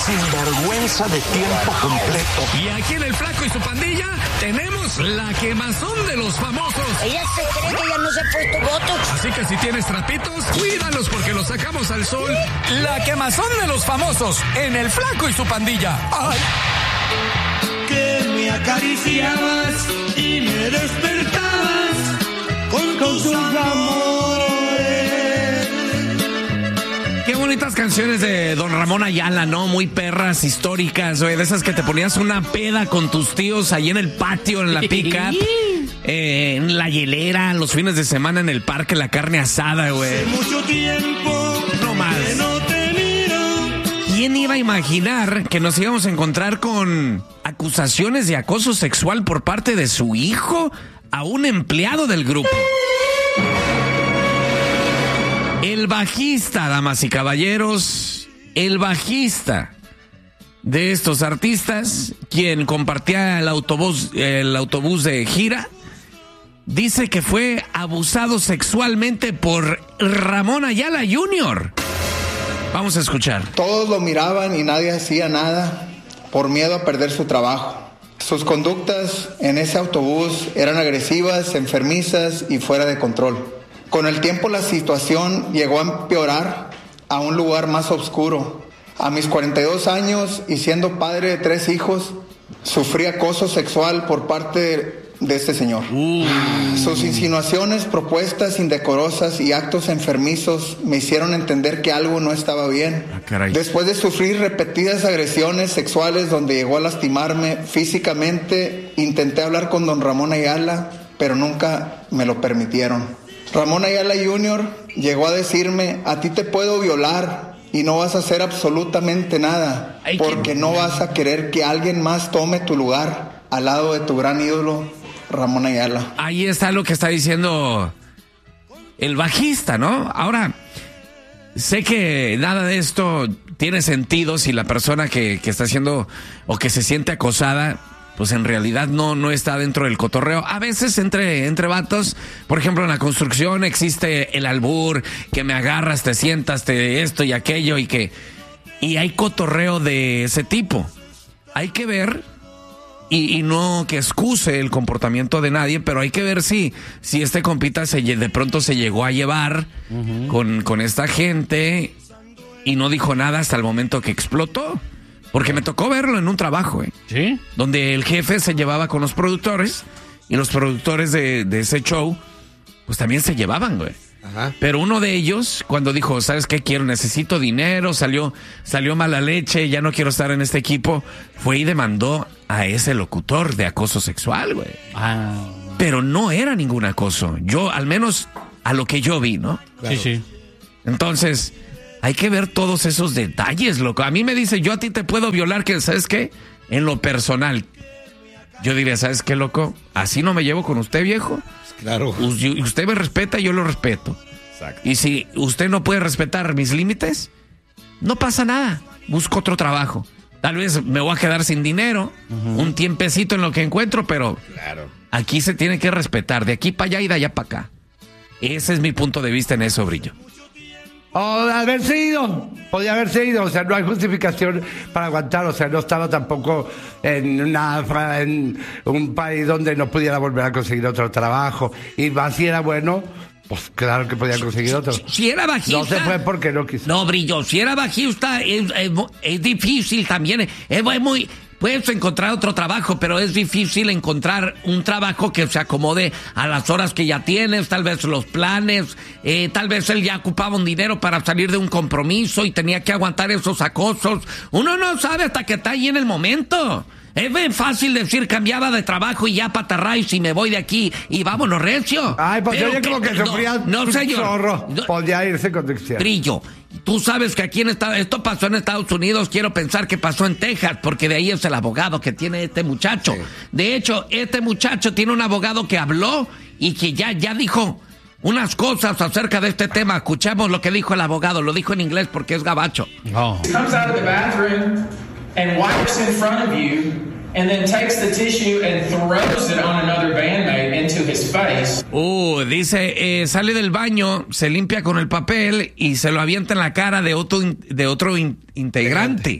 sinvergüenza de tiempo completo. Y aquí en El Flaco y su Pandilla tenemos la quemazón de los famosos. Ella se cree que ya no se ha puesto botox. Así que si tienes trapitos, cuídalos porque los sacamos al sol. La quemazón de los famosos en El Flaco y su Pandilla. ¡Ay! Que me acariciabas y me despertabas con tus amores. Qué bonitas canciones de Don Ramón Ayala, ¿no? Muy perras, históricas, güey. De esas que te ponías una peda con tus tíos ahí en el patio, en la pick-up, en la hielera, los fines de semana en el parque, la carne asada, güey. Hace mucho tiempo no más. que no te miro. ¿Quién iba a imaginar que nos íbamos a encontrar con acusaciones de acoso sexual por parte de su hijo a un empleado del grupo? El bajista, damas y caballeros, el bajista de estos artistas, quien compartía el autobús de gira, dice que fue abusado sexualmente por Ramón Ayala Jr. Vamos a escuchar. Todos lo miraban y nadie hacía nada por miedo a perder su trabajo. Sus conductas en ese autobús eran agresivas, enfermizas y fuera de control. Con el tiempo la situación llegó a empeorar a un lugar más oscuro. A mis 42 años y siendo padre de 3 hijos, sufrí acoso sexual por parte de este señor. Sus insinuaciones, propuestas indecorosas y actos enfermizos me hicieron entender que algo no estaba bien. Después de sufrir repetidas agresiones sexuales donde llegó a lastimarme físicamente, intenté hablar con don Ramón Ayala, pero nunca me lo permitieron. Ramón Ayala Jr. llegó a decirme: a ti te puedo violar y no vas a hacer absolutamente nada, porque no vas a querer que alguien más tome tu lugar al lado de tu gran ídolo, Ramón Ayala. Ahí está lo que está diciendo el bajista, ¿no? Ahora, sé que nada de esto tiene sentido si la persona que está haciendo o que se siente acosada, pues en realidad no está dentro del cotorreo. A veces entre vatos, por ejemplo en la construcción existe el albur, que me agarras, te sientas, te esto y aquello, y hay cotorreo de ese tipo. Hay que ver, y no que excuse el comportamiento de nadie, pero hay que ver si este compita de pronto se llegó a llevar con esta gente y no dijo nada hasta el momento que explotó. Porque me tocó verlo en un trabajo, ¿Sí? Donde el jefe se llevaba con los productores y los productores de ese show, pues también se llevaban, güey. Ajá. Pero uno de ellos, cuando dijo, ¿sabes qué quiero? Necesito dinero, salió mala leche, ya no quiero estar en este equipo, fue y demandó a ese locutor de acoso sexual, güey. Pero no era ningún acoso. Yo, al menos, a lo que yo vi, ¿no? Claro. Sí. Entonces, hay que ver todos esos detalles, loco. A mí me dice, yo a ti te puedo violar, que ¿sabes qué? En lo personal. Yo diría, ¿sabes qué, loco? Así no me llevo con usted, viejo. Claro. Usted me respeta, yo lo respeto. Exacto. Y si usted no puede respetar mis límites, no pasa nada. Busco otro trabajo. Tal vez me voy a quedar sin dinero, un tiempecito en lo que encuentro, pero claro, aquí se tiene que respetar. De aquí para allá y de allá para acá. Ese es mi punto de vista en eso, Brillo. Podía haberse ido, o sea, no hay justificación para aguantar, o sea, no estaba tampoco en un país donde no pudiera volver a conseguir otro trabajo, y más si era bueno, pues claro que podía conseguir otro. Si era bajista. No se fue porque no quiso. No, Brillo, si era bajista es difícil también, puedes encontrar otro trabajo, pero es difícil encontrar un trabajo que se acomode a las horas que ya tienes, tal vez los planes, tal vez él ya ocupaba un dinero para salir de un compromiso y tenía que aguantar esos acosos. Uno no sabe hasta que está ahí en el momento. Es bien fácil decir cambiaba de trabajo y ya patarráis y me voy de aquí y vámonos recio. Ay, pues oye, como que sufría no, señor. Zorro. Podía irse con dicción. Brillo, tú sabes que aquí esto pasó en Estados Unidos, quiero pensar que pasó en Texas, porque de ahí es el abogado que tiene este muchacho. Sí. De hecho, este muchacho tiene un abogado que habló y que ya dijo unas cosas acerca de este tema. Escuchemos lo que dijo el abogado, lo dijo en inglés porque es gabacho. Oh. Comes out of the bathroom and wipes in front of you, and then takes the tissue and throws it on another bandmate into his face. Dice, sale del baño, se limpia con el papel y se lo avienta en la cara de otro integrante.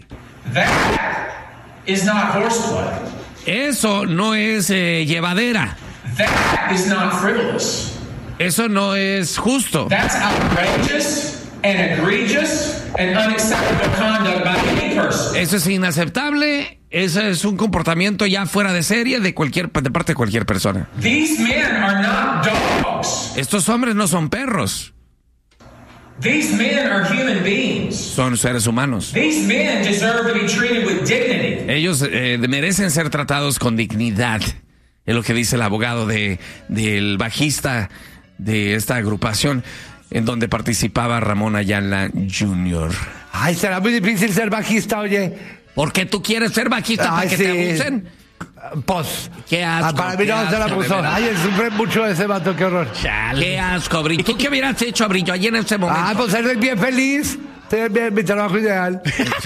That is not horseplay. Eso no es llevadera. That is not frivolous. Eso no es justo. That's outrageous and egregious and unacceptable conduct by any person. Eso es inaceptable. Eso es un comportamiento ya fuera de serie de parte de cualquier persona. These men are not dogs. Estos hombres no son perros. These men are human beings. Son seres humanos. These men deserve to be treated with dignity. Ellos merecen ser tratados con dignidad. Es lo que dice el abogado del bajista de esta agrupación en donde participaba Ramón Ayala Jr. Ay, será muy difícil ser bajista, oye. ¿Por qué tú quieres ser bajista? ¿Para que te abusen? Pues, Qué asco. para mí no se la puso. Ay, sufre mucho ese vato, qué horror. Qué asco, Brillo. ¿Tú qué hubieras hecho, Brillo, allí en ese momento? Ah, pues ser bien feliz. Ser bien, mi trabajo ideal.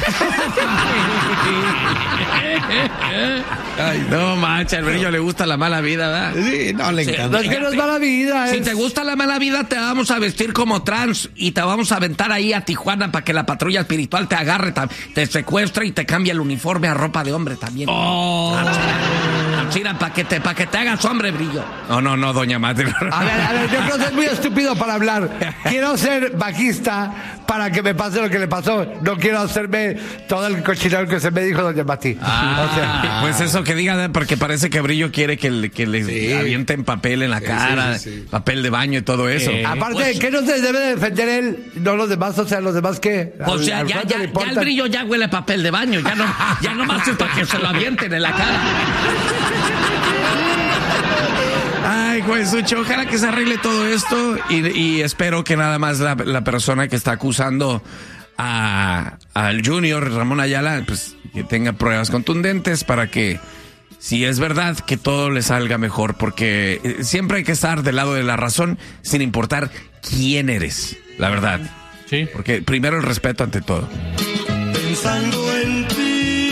Ay, no mancha, al Brillo le gusta la mala vida, ¿verdad? Sí, no le encanta. No es que no es mala vida, Si te gusta la mala vida, te vamos a vestir como trans y te vamos a aventar ahí a Tijuana para que la patrulla espiritual te agarre, te secuestre y te cambie el uniforme a ropa de hombre también. Chira, para que te hagas hombre, Brillo. No, doña Mati. A ver, yo creo que es muy estúpido para hablar. Quiero ser bajista para que me pase lo que le pasó. No quiero hacerme todo el cochinero que se me dijo doña Mati. O sea, Pues eso que diga, porque parece que Brillo quiere que le avienten papel en la cara, papel de baño y todo eso. aparte, Pues, ¿qué no se debe de defender él? No los demás, o sea, los demás ¿qué? pues ya ¿Al cuánto le el importa? Brillo ya huele papel de baño, ya no más es para que se lo avienten en la cara. Ay, Juezucho, ojalá que se arregle todo esto y espero que nada más la persona que está acusando al Junior, Ramón Ayala, pues que tenga pruebas contundentes para que, si es verdad, que todo le salga mejor, porque siempre hay que estar del lado de la razón sin importar quién eres, la verdad. Sí. Porque primero el respeto ante todo. Pensando en ti.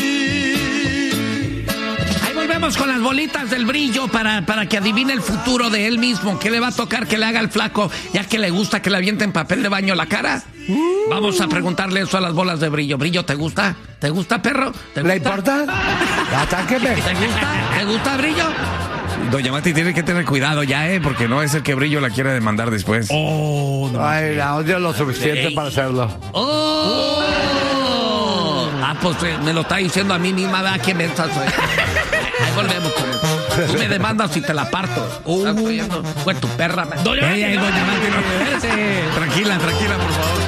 Ahí volvemos con las bolitas del Brillo para que adivine el futuro de él mismo. ¿Qué le va a tocar que le haga el flaco, ya que le gusta que le avienten papel de baño a la cara? Vamos a preguntarle eso a las bolas de Brillo. Brillo, ¿te gusta? ¿Te gusta, perro? ¿Te ¿Le gusta? importa? Atáqueme. ¿Te gusta? ¿Te gusta, Brillo? Doña Mati tiene que tener cuidado ya, porque no es el que Brillo la quiere demandar después. Ay, la odio lo suficiente para hacerlo. ¡Oh! Pues me lo está diciendo a mí misma, ¿verdad? ¿Qué mensaje soy? Ahí volvemos con eso. Tú me demandas y te la parto. Fue tu perra. Doña Mati, Tranquila, por favor.